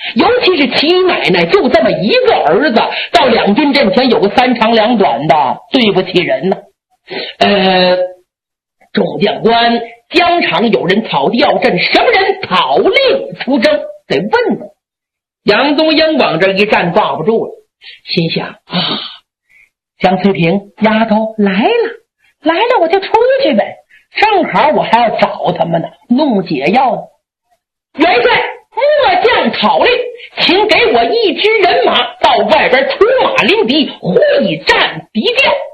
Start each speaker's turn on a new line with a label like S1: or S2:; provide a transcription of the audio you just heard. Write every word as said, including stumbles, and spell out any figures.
S1: 尤其是齐奶奶就这么一个儿子，到两军阵前有个三长两短的，对不起人呢。呃，众将官，疆场有人草地要阵，什么人讨令出征？得问问。杨宗英往这一站，挂不住了，心想啊，江翠萍丫头来了，来了我就出去呗，正好我还要找他们呢，弄解药呢。元帅末将讨令，请给我一支人马到外边出马临敌，会战敌将。